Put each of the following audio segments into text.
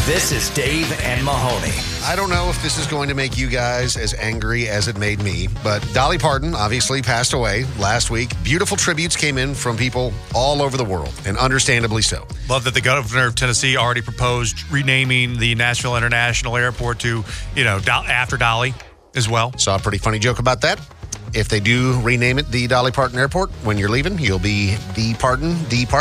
This is Dave and Mahoney. I don't know if this is going to make you guys as angry as it made me, but Dolly Parton obviously passed away last week. Beautiful tributes came in from people all over the world, and understandably so. Love that the governor of Tennessee already proposed renaming the Nashville International Airport to, after Dolly as well. Saw a pretty funny joke about that. If they do rename it the Dolly Parton Airport, when you're leaving, you'll be D. Parton.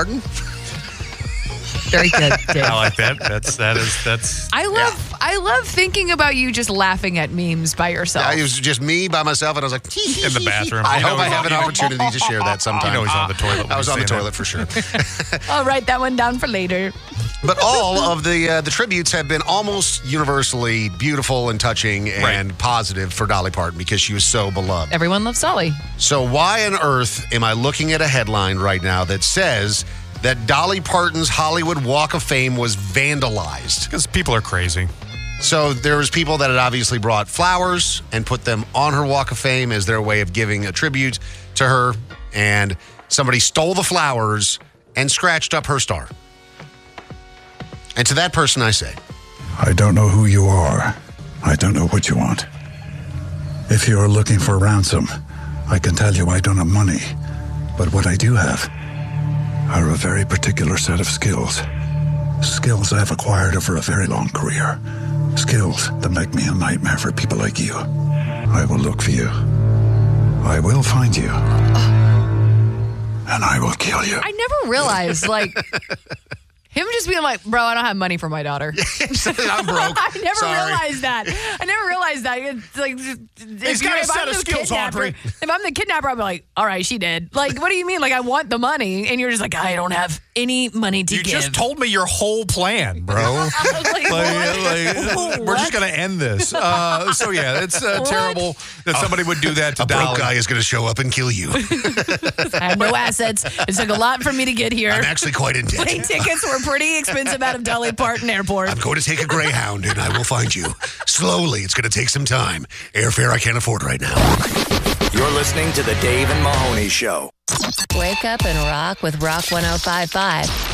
Very good, Dave. I like that. That's. I love thinking about you just laughing at memes by yourself. It was just me by myself, and I was like, In the bathroom. I hope I have an opportunity to share that sometime. He's on the toilet. I was on the toilet for sure. I'll write that one down for later. But all of the tributes have been almost universally beautiful and touching and positive for Dolly Parton because she was so beloved. Everyone loves Dolly. So why on earth am I looking at a headline right now that says that Dolly Parton's Hollywood Walk of Fame was vandalized? Because people are crazy. So there was people that had obviously brought flowers and put them on her Walk of Fame as their way of giving a tribute to her, and somebody stole the flowers and scratched up her star. And to that person I say, I don't know who you are. I don't know what you want. If you are looking for ransom, I can tell you I don't have money. But what I do have are a very particular set of skills. Skills I've acquired over a very long career. Skills that make me a nightmare for people like you. I will look for you. I will find you. And I will kill you. I never realized, him just being like, bro, I don't have money for my daughter. I'm broke. I never Sorry. realized that. It's like, He's got a set of skills, Audrey. If I'm the kidnapper, I'm like, all right, she did. Like, what do you mean? Like, I want the money. And you're just like, I don't have any money to You give. just told me your whole plan, bro. We're just going to end this. It's terrible that somebody would do that to a Dolly. broke guy is going to show up and kill you. I have no assets. It took a lot for me to get here. I'm actually quite in debt. Plane tickets were pretty expensive out of Dolly Parton Airport. I'm going to take a Greyhound and I will find you. Slowly, it's going to take some time. Airfare I can't afford right now. You're listening to the Dave and Mahoney Show. Wake up and rock with Rock 105.5.